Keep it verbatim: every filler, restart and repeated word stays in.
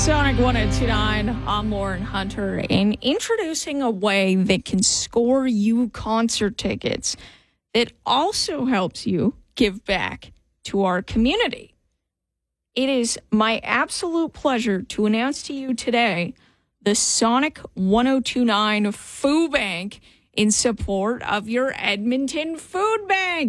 Sonic one oh two nine, I'm Lauren Hunter, and introducing a way that can score you concert tickets that also helps you give back to our community. It is my absolute pleasure to announce to you today the Sonic one oh two nine Food Bank in support of your Edmonton Food Bank.